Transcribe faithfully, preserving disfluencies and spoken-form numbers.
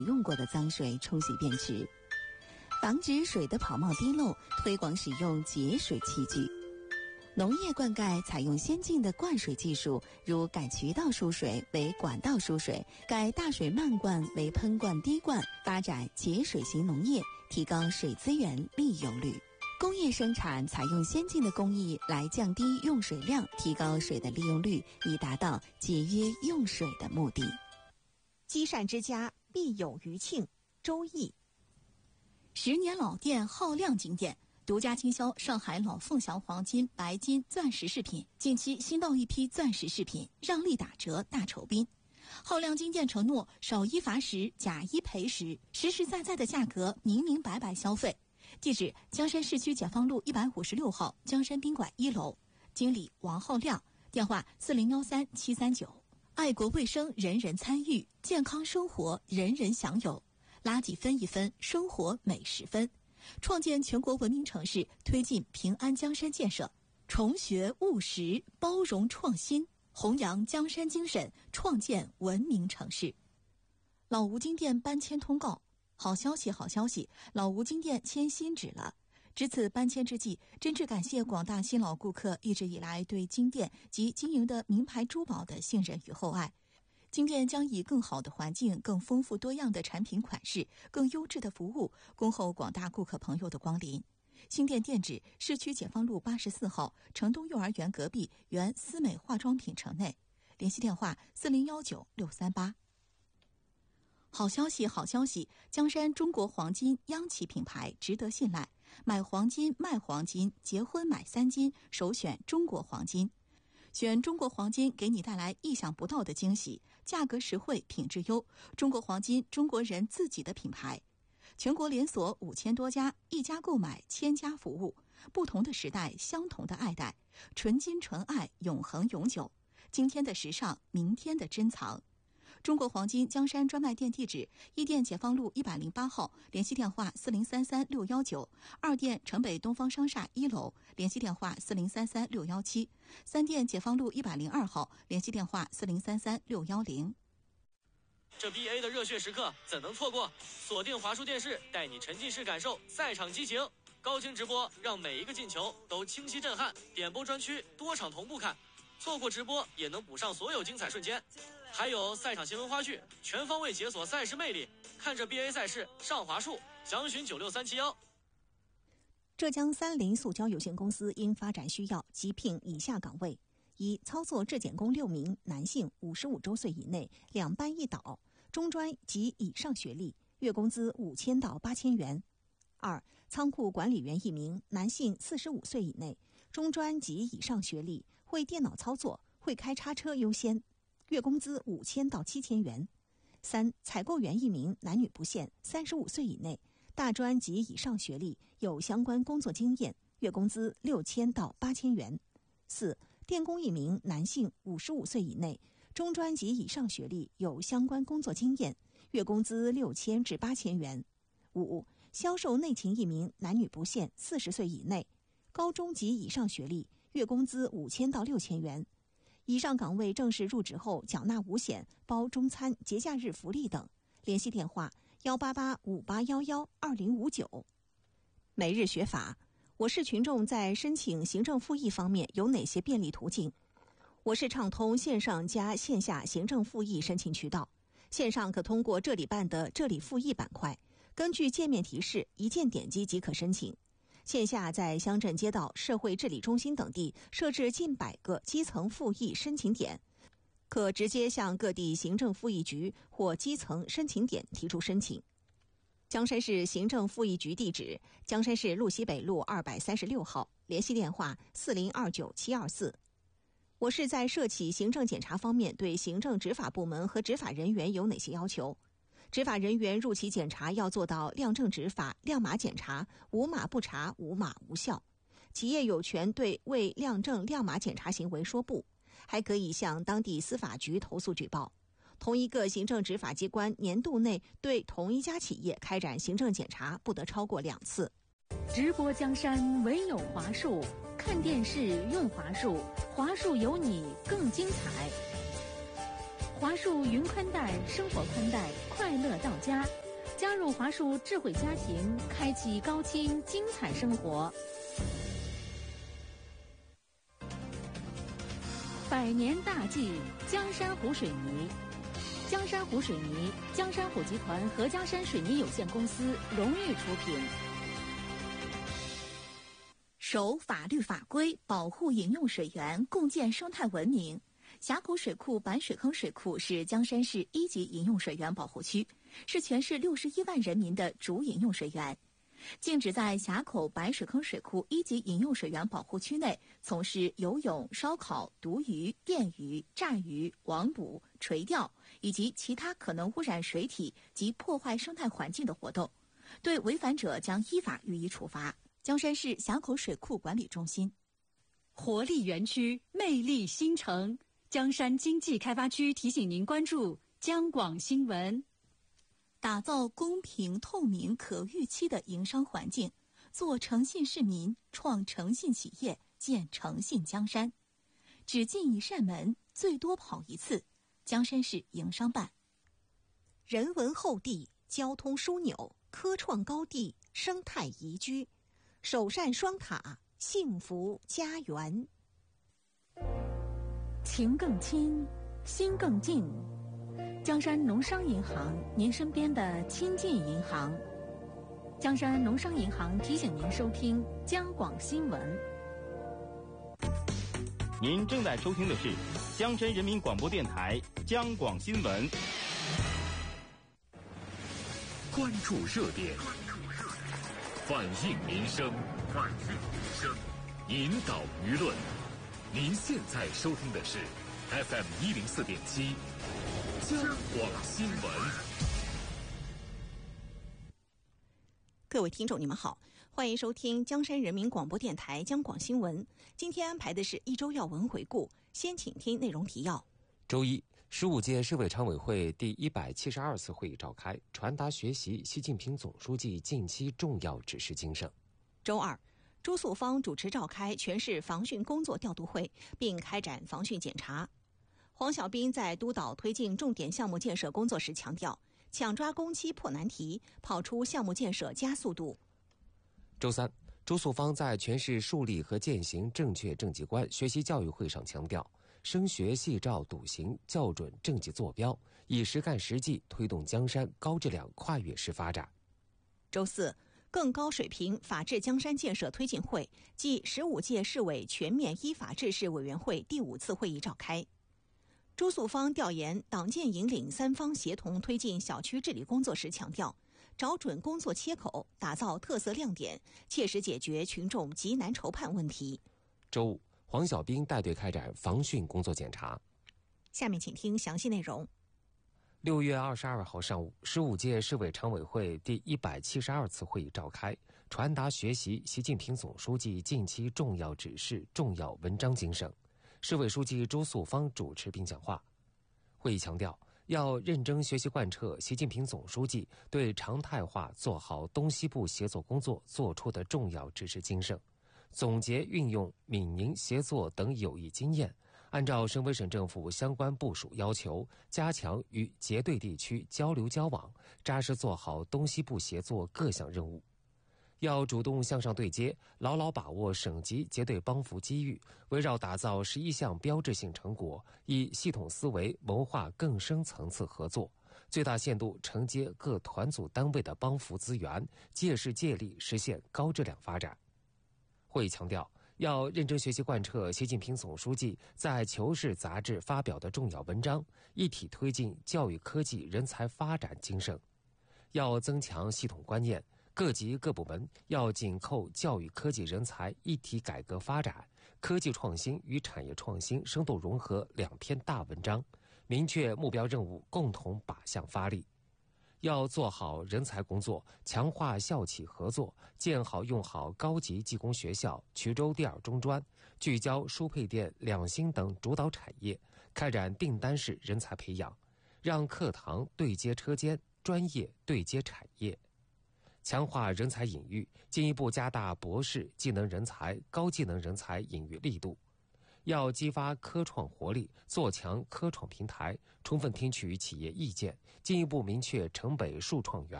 用过的脏水冲洗便池，防止水的跑冒滴漏，推广使用节水器具。农业灌溉采用先进的灌水技术，如改渠道输水为管道输水，改大水漫灌为喷灌滴灌，发展节水型农业，提高水资源利用率。工业生产采用先进的工艺来降低用水量，提高水的利用率，以达到节约用水的目的。 积善之家必有余庆，周易。 十年老店，浩亮金店独家经销上海老凤祥黄金、白金、钻石饰品，近期新到一批钻石饰品，让利打折大酬宾。浩亮金店承诺少一罚十，假一赔十，实实在在的价格，明明白白消费。地址：江山市区解放路一百五十六号江山宾馆一楼，经理王浩亮，电话四零幺三七三九。爱国卫生，人人参与；健康生活，人人享有。垃圾分一分，生活每十分。创建全国文明城市，推进平安江山建设，崇学务实，包容创新，弘扬江山精神，创建文明城市。老吴金店搬迁通告。好消息，好消息！老吴金店迁新址了。值此搬迁之际，真挚感谢广大新老顾客一直以来对金店及经营的名牌珠宝的信任与厚爱。金店将以更好的环境、更丰富多样的产品款式、更优质的服务，恭候广大顾客朋友的光临。新店店址：市区解放路八十四号城东幼儿园隔壁原思美化妆品城内。联系电话：四零幺九六三八。好消息，好消息！江山中国黄金央企品牌，值得信赖。买黄金、卖黄金、结婚买三金，首选中国黄金。选中国黄金，给你带来意想不到的惊喜，价格实惠，品质优。中国黄金，中国人自己的品牌。全国连锁五千多家，一家购买千家服务。不同的时代，相同的爱戴，纯金纯爱，永恒永久。今天的时尚，明天的珍藏。中国黄金江山专卖店地址：一店解放路一百零八号，联系电话四零三三六幺九；二店城北东方商厦一楼，联系电话四零三三六幺七；三店解放路一百零二号，联系电话四零三三六幺零。 这 B A 的热血时刻怎能错过？锁定华数电视，带你沉浸式感受赛场激情，高清直播让每一个进球都清晰震撼，点播专区多场同步看，错过直播也能补上所有精彩瞬间。还有赛场新闻花絮，全方位解锁赛事魅力。看着 B A 赛事上华数，详询九六三七幺。 浙江三菱塑胶有限公司因发展需要，急聘以下岗位：一、操作质检工六名，男性，五十五周岁以内，两班一导，中专及以上学历，月工资五千到八千元。二、仓库管理员一名，男性，四十五岁以内，中专及以上学历，会电脑操作，会开叉车优先，月工资五千到七千元。三、采购员一名，男女不限，三十五岁以内，大专及以上学历，有相关工作经验，月工资六千到八千元。四、电工一名，男性，五十五岁以内，中专及以上学历，有相关工作经验，月工资六千至八千元。五、销售内勤一名，男女不限，四十岁以内，高中及以上学历，月工资五千到六千元。以上岗位正式入职后缴纳五险，包中餐、节假日福利等。联系电话：幺八八五八幺幺二零五九。每日学法，我市群众在申请行政复议方面有哪些便利途径？我市畅通线上加线下行政复议申请渠道。线上可通过这里办的这里复议板块，根据界面提示一键点击即可申请。线下在乡镇街道、社会治理中心等地设置近百个基层复议申请点，可直接向各地行政复议局或基层申请点提出申请。江山市行政复议局地址：江山市路西北路二百三十六号，联系电话四零二九七二四。我市在涉企行政检查方面对行政执法部门和执法人员有哪些要求？执法人员入企检查要做到亮正执法、亮码检查，无码不查，无码无效。企业有权对未亮正亮码检查行为说不，还可以向当地司法局投诉举报。同一个行政执法机关年度内对同一家企业开展行政检查不得超过两次。 直播江山唯有华数，看电视用华数，华数有你更精彩。 华数云宽带，生活宽带，快乐到家。加入华数智慧家庭，开启高清精彩生活。百年大计，江山湖水泥。江山湖水泥，江山湖集团和江山水泥有限公司荣誉出品。 守法律法规，保护饮用水源，共建生态文明。峡口水库板水坑水库是江山市一级饮用水源保护区，是全市六十一万人民的主饮用水源。禁止在峡口板水坑水库一级饮用水源保护区内从事游泳、烧烤、毒鱼、电鱼、炸鱼、网捕、垂钓以及其他可能污染水体及破坏生态环境的活动，对违反者将依法予以处罚。江山市峡口水库管理中心。 活力园区，魅力新城。江山经济开发区提醒您关注江广新闻。 打造公平、透明、可预期的营商环境，做诚信市民，创诚信企业，建诚信江山。只进一扇门，最多跑一次。江山市营商办。 人文厚地，交通枢纽，科创高地，生态宜居，首善双塔，幸福家园。 情更亲，心更近。江山农商银行，您身边的亲近银行。江山农商银行提醒您收听江广新闻。 您正在收听的是江山人民广播电台江广新闻。 关注热点，反映民生，反映民生，引导舆论。您现在收听的是 F M 一零四点七江广新闻。 各位听众，你们好，欢迎收听江山人民广播电台江广新闻。今天安排的是一周要闻回顾，先请听内容提要。 周一，十五届市委常委会第一百七十二次会议召开，传达学习习近平总书记近期重要指示精神。 周二，朱素芳主持召开全市防汛工作调度会，并开展防汛检查。黄小斌在督导推进重点项目建设工作时强调，抢抓工期破难题，跑出项目建设加速度。 周三，朱素芳在全市树立和践行正确政绩观学习教育会上强调，升学细照笃行，校准政绩坐标，以实干实际推动江山高质量跨越式发展。 周四，更高水平法治江山建设推进会暨十五届市委全面依法治市委员会第五次会议召开。朱素芳调研党建引领三方协同推进小区治理工作时强调，找准工作切口，打造特色亮点，切实解决群众急难愁盼问题。 周五，黄小斌带队开展防汛工作检查。 下面请听详细内容。 六月二十二号上午，十五届市委常委会第一百七十二次会议召开，传达学习习近平总书记近期重要指示、重要文章精神。市委书记朱素芳主持并讲话。会议强调，要认真学习贯彻习近平总书记对常态化做好东西部协作工作作出的重要指示精神，总结运用闽宁协作等有益经验，按照省委省政府相关部署要求，加强与结对地区交流交往，扎实做好东西部协作各项任务。要主动向上对接，牢牢把握省级结对帮扶机遇，围绕打造十一项标志性成果，以系统思维谋划更深层次合作，最大限度承接各团组单位的帮扶资源，借势借力实现高质量发展。会议强调，要认真学习贯彻习近平总书记在《求是》杂志发表的重要文章，一体推进教育科技人才发展精神。要增强系统观念，各级各部门要紧扣教育科技人才一体改革发展、科技创新与产业创新深度融合两篇大文章，明确目标任务，共同靶向发力。要做好人才工作，强化校企合作，建好用好高级技工学校、衢州第二中专，聚焦输配电、两星等主导产业，开展订单式人才培养，让课堂对接车间，专业对接产业。强化人才引育，进一步加大博士、技能人才、高技能人才引育力度。 要激发科创活力，做强科创平台，充分听取企业意见，进一步明确城北数创园